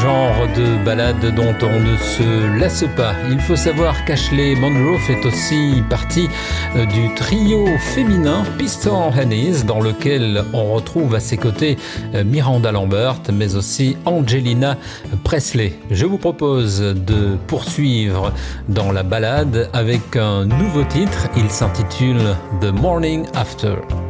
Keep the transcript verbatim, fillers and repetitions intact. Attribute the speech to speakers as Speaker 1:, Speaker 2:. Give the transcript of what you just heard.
Speaker 1: genre de ballade dont on ne se lasse pas. Il faut savoir qu'Ashley Monroe fait aussi partie du trio féminin Piston Hennies, dans lequel on retrouve à ses côtés Miranda Lambert, mais aussi Angelina Presley. Je vous propose de poursuivre dans la ballade avec un nouveau titre. Il s'intitule The Morning After.